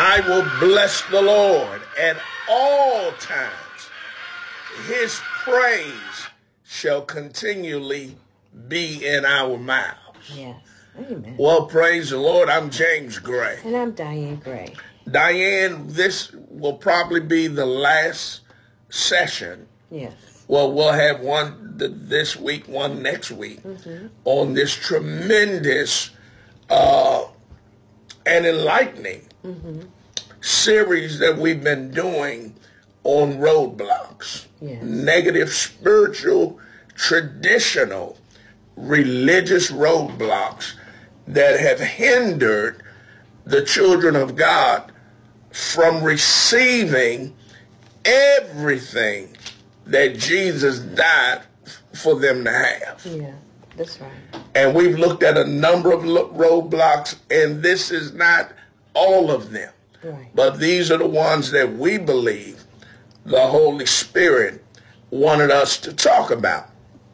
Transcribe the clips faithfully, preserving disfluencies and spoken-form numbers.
I will bless the Lord at all times. His praise shall continually be in our mouths. Yes. Amen. Well, praise the Lord. I'm James Gray. And I'm Diane Gray. Diane, this will probably be the last session. Yes. Well, we'll have one th- this week, one next week, mm-hmm. on this tremendous uh, and enlightening mm-hmm. series that we've been doing on roadblocks. Yes. Negative spiritual, traditional, religious roadblocks that have hindered the children of God from receiving everything that Jesus died for them to have. Yeah, that's right. And we've looked at a number of roadblocks, and this is not all of them. Right. But these are the ones that we believe the Holy Spirit wanted us to talk about.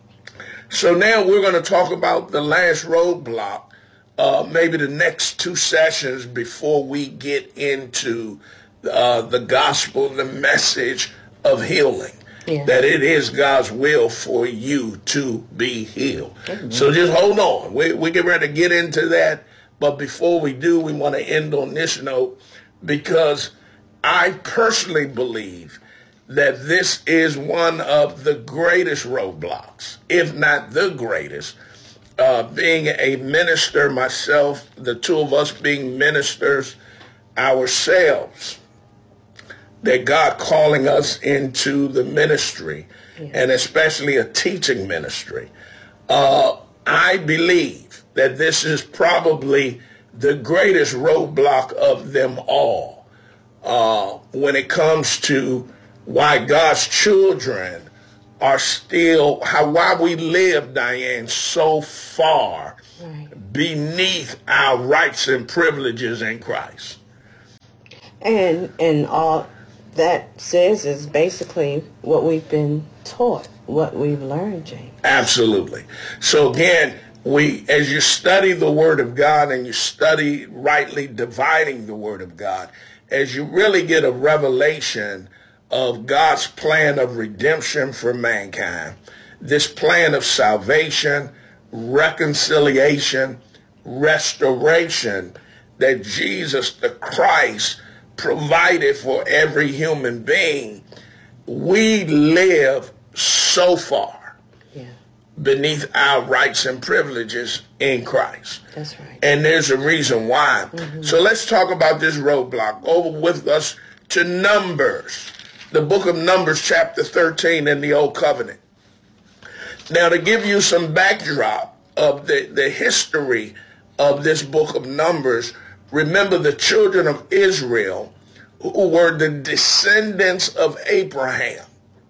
So now we're going to talk about the last roadblock, uh, maybe the next two sessions before we get into uh, the gospel, the message of healing. Yeah. That it is God's will for you to be healed. Mm-hmm. So just hold on. We, we get ready to get into that. But before we do, we want to end on this note, because I personally believe that this is one of the greatest roadblocks, if not the greatest. Uh, being a minister myself, the two of us being ministers ourselves, that God calling us into the ministry, yeah. and especially a teaching ministry. Uh, I believe that this is probably the greatest roadblock of them all uh, when it comes to why God's children are still, how why we live, Diane, so far right. beneath our rights and privileges in Christ. And and all that says is basically what we've been taught, what we've learned, James. Absolutely. So again, we, as you study the Word of God and you study rightly dividing the Word of God, as you really get a revelation of God's plan of redemption for mankind, this plan of salvation, reconciliation, restoration that Jesus the Christ provided for every human being, we live so far yeah. beneath our rights and privileges in Christ. That's right. And there's a reason why. Mm-hmm. So let's talk about this roadblock. Go with us to Numbers, the book of Numbers, chapter thirteen in the Old Covenant. Now, to give you some backdrop of the, the history of this book of Numbers, remember the children of Israel, who were the descendants of Abraham.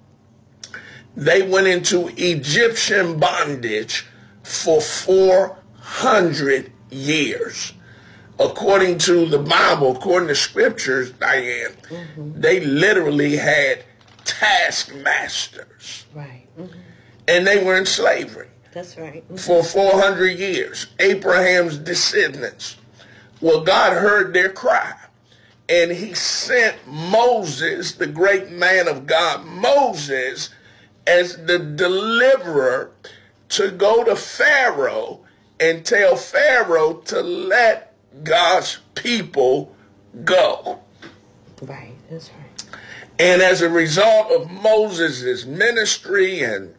They went into Egyptian bondage for four hundred years. According to the Bible, according to scriptures, Diane, mm-hmm. they literally had taskmasters. Right. Mm-hmm. And they were in slavery. That's right. Mm-hmm. For four hundred years. Abraham's descendants. Well, God heard their cry, and he sent Moses, the great man of God, Moses, as the deliverer to go to Pharaoh and tell Pharaoh to let God's people go. Right, that's right. And as a result of Moses' ministry and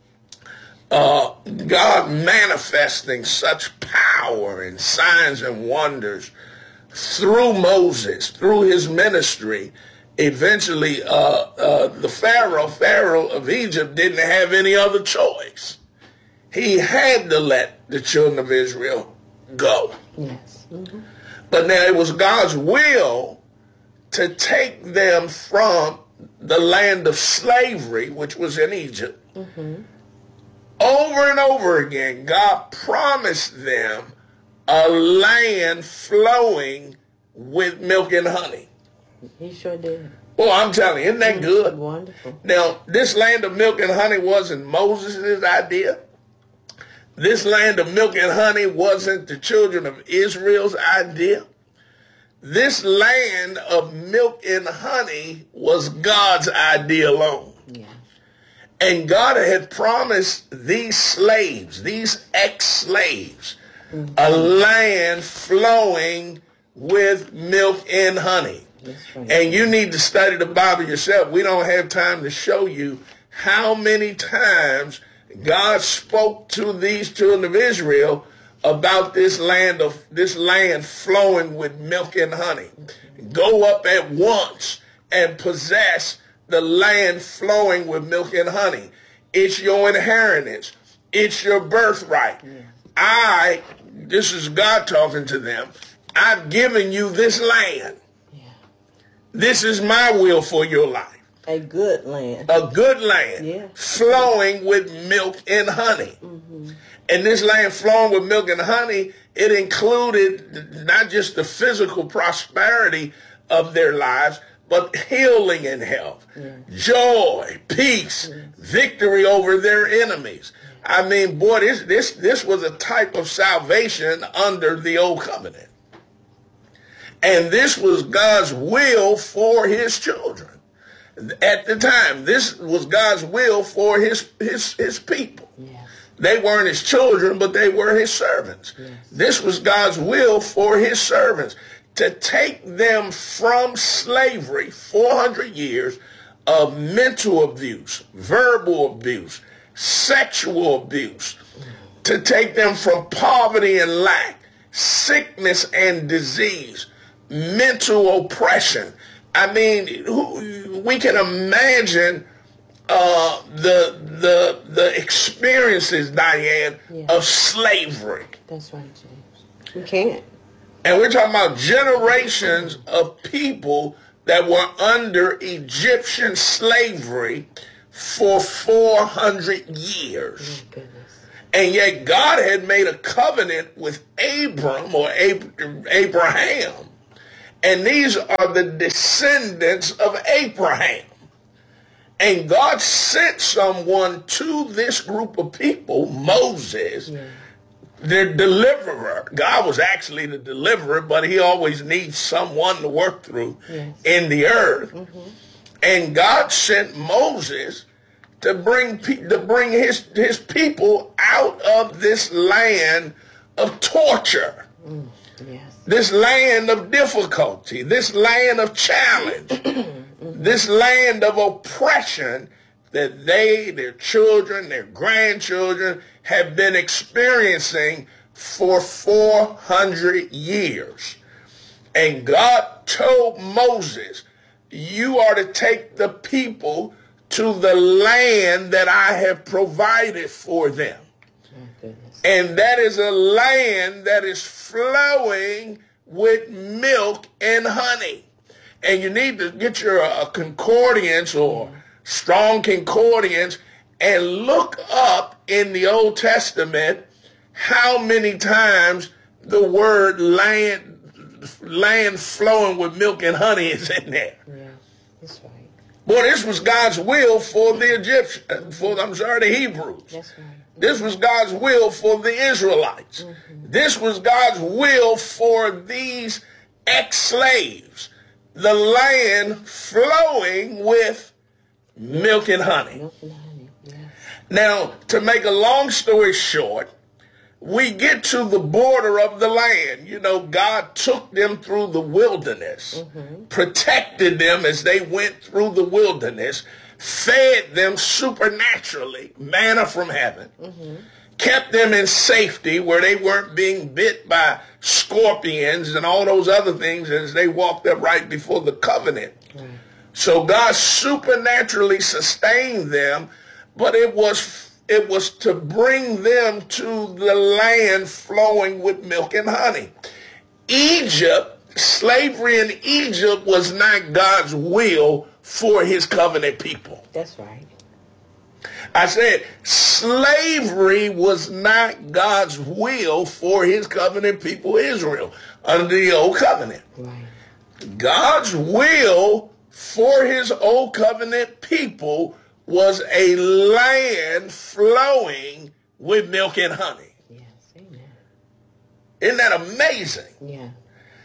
uh, God manifesting such power and signs and wonders through Moses, through his ministry, eventually uh, uh, the Pharaoh, Pharaoh of Egypt, didn't have any other choice. He had to let the children of Israel go. Yes. Mm-hmm. But now it was God's will to take them from the land of slavery, which was in Egypt. Mm-hmm. Over and over again, God promised them a land flowing with milk and honey. He sure did. Well, I'm telling you, isn't that good? Wonderful. Now, this land of milk and honey wasn't Moses' idea. This land of milk and honey wasn't the children of Israel's idea. This land of milk and honey was God's idea alone. Yeah. And God had promised these slaves, these ex-slaves, mm-hmm. a land flowing with milk and honey. That's right. And you need to study the Bible yourself. We don't have time to show you how many times God spoke to these children of Israel about this land of this land flowing with milk and honey. Go up at once and possess the land flowing with milk and honey. It's your inheritance. It's your birthright. Yeah. I, this is God talking to them, I've given you this land. Yeah. This is my will for your life. A good land. A good land. Yeah. Flowing with milk and honey. Mm-hmm. And this land flowing with milk and honey, it included not just the physical prosperity of their lives, but healing and health, yeah. joy, peace, yes. victory over their enemies. I mean, boy, this, this, this was a type of salvation under the old covenant. And this was God's will for his children. At the time, this was God's will for his, his, his people. Yeah. They weren't his children, but they were his servants. Yes. This was God's will for his servants, to take them from slavery, four hundred years of mental abuse, verbal abuse, sexual abuse, to take them from poverty and lack, sickness and disease, mental oppression. I mean, we can imagine uh, the the the experiences, Diane, yeah. of slavery. That's right, James. We can't. And we're talking about generations of people that were under Egyptian slavery for four hundred years. Oh, goodness. And yet God had made a covenant with Abram or Ab- Abraham. And these are the descendants of Abraham. And God sent someone to this group of people, Moses, yeah. their deliverer. God was actually the deliverer, but he always needs someone to work through yes. in the earth. Mm-hmm. And God sent Moses to bring to bring his, his people out of this land of torture. Mm, yes. This land of difficulty, this land of challenge, this land of oppression that they, their children, their grandchildren have been experiencing for four hundred years. And God told Moses, you are to take the people to the land that I have provided for them. And that is a land that is flowing with milk and honey. And you need to get your uh, concordance or strong concordance and look up in the Old Testament how many times the word land, land flowing with milk and honey is in there. Yeah, that's right. Boy, this was God's will for the Egyptians, for, I'm sorry, the Hebrews. That's right. This was God's will for the Israelites. Mm-hmm. This was God's will for these ex-slaves. The land flowing with milk and honey. Milk and honey, yes. Now, to make a long story short, we get to the border of the land. You know, God took them through the wilderness, mm-hmm. protected them as they went through the wilderness, fed them supernaturally, manna from heaven, mm-hmm. kept them in safety where they weren't being bit by scorpions and all those other things as they walked up right before the covenant. Right. So God supernaturally sustained them, but it was it was to bring them to the land flowing with milk and honey. Egypt, slavery in Egypt was not God's will for his covenant people. That's right. I said slavery was not God's will for his covenant people, Israel, under the old covenant. Right. God's will for his old covenant people was a land flowing with milk and honey. Yes, amen. Isn't that amazing? Yeah.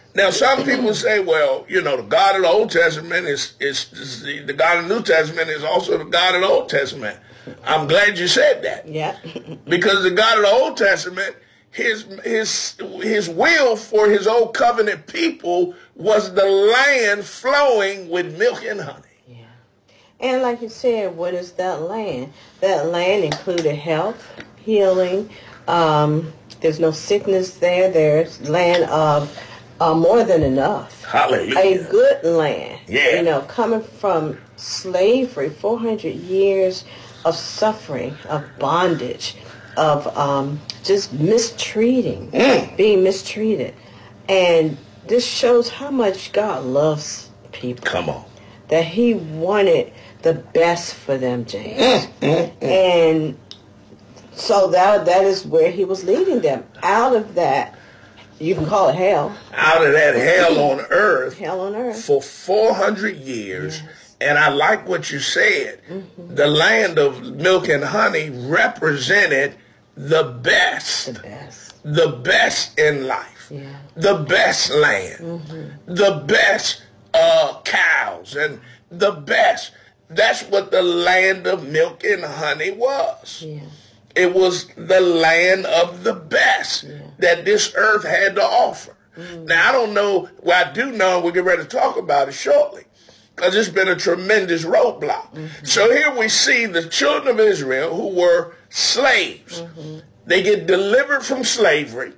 Now, some people say, well, you know, the God of the Old Testament is, is, is the, the God of the New Testament is also the God of the Old Testament. I'm glad you said that. Yeah. Because the God of the Old Testament, his his his will for his old covenant people was the land flowing with milk and honey. Yeah. And like you said, what is that land? That land included health, healing. Um, there's no sickness there. There's land of uh, more than enough. Hallelujah. A good land. Yeah. You know, coming from slavery, four hundred years of suffering, of bondage, of um, just mistreating, Mm. being mistreated. And this shows how much God loves people. Come on. That he wanted the best for them, James. Mm, mm, mm. And so that that is where he was leading them. Out of that, you can call it hell. Out of that hell on earth Hell on earth. for four hundred years. Yes. And I like what you said. Mm-hmm. The land of milk and honey represented the best. The best. The best in life. Yeah. The best land. Mm-hmm. The best uh, cows. And the best. That's what the land of milk and honey was. Yeah. It was the land of the best Yeah. that this earth had to offer. Mm. Now, I don't know, well, I do know, we'll get ready to talk about it shortly, because it's been a tremendous roadblock. Mm-hmm. So here we see the children of Israel who were slaves. Mm-hmm. They get delivered from slavery.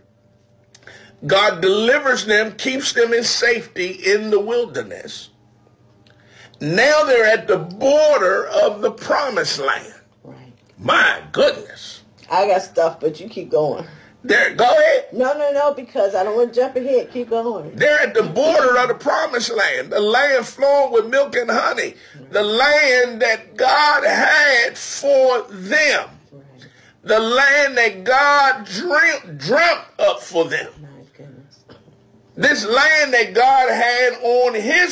God delivers them, keeps them in safety in the wilderness. Now they're at the border of the promised land. Right. My goodness. I got stuff, but you keep going. There, go ahead. No, no, no, because I don't want to jump ahead. Keep going. They're at the border of the promised land, the land flowing with milk and honey, the land that God had for them, the land that God dreamt, dreamt up for them. My goodness. This land that God had on his